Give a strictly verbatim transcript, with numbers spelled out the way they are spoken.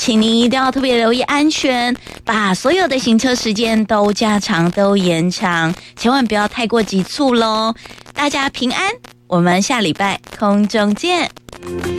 请您一定要特别留意安全，把所有的行车时间都加长都延长，千万不要太过急促咯。大家平安，我们下礼拜空中见。